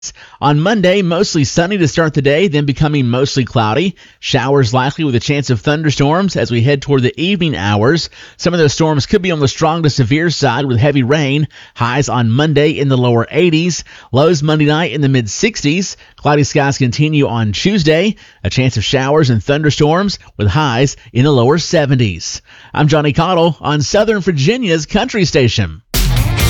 On Monday, mostly sunny to start the day, then becoming mostly cloudy. Showers likely with a chance of thunderstorms as we head toward the evening hours. Some of those storms could be on the strong to severe side with heavy rain. Highs on Monday in the lower 80s. Lows Monday night in the mid-60s. Cloudy skies continue on Tuesday. A chance of showers and thunderstorms with highs in the lower 70s. I'm Johnny Cottle on Southern Virginia's Country Station.